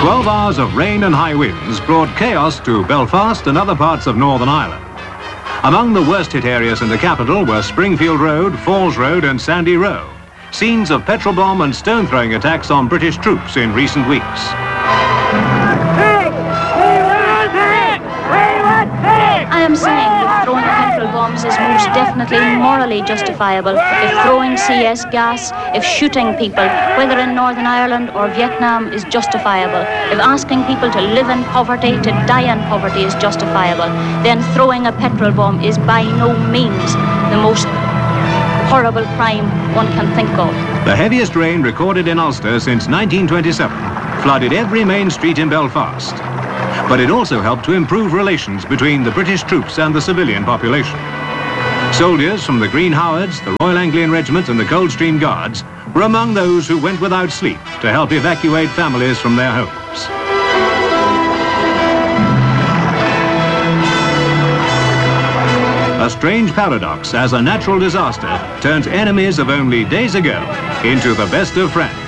12 hours of rain and high winds brought chaos to Belfast and other parts of Northern Ireland. Among the worst hit areas in the capital were Springfield Road, Falls Road and Sandy Row, scenes of petrol bomb and stone-throwing attacks on British troops in recent weeks. I am saying that throwing petrol bombs is most definitely morally justifiable. If throwing CS gas, if shooting people, whether in Northern Ireland or Vietnam, is justifiable, if asking people to live in poverty, to die in poverty is justifiable, then throwing a petrol bomb is by no means the most horrible crime one can think of. The heaviest rain recorded in Ulster since 1927 flooded every main street in Belfast. But it also helped to improve relations between the British troops and the civilian population. Soldiers from the Green Howards, the Royal Anglian Regiment and the Coldstream Guards were among those who went without sleep to help evacuate families from their homes. A strange paradox as a natural disaster turns enemies of only days ago into the best of friends.